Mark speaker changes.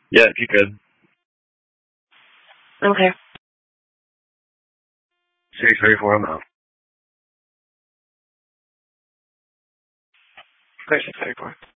Speaker 1: Yeah, if you could.
Speaker 2: Okay.
Speaker 1: 634, I'm out.
Speaker 2: Great, 634.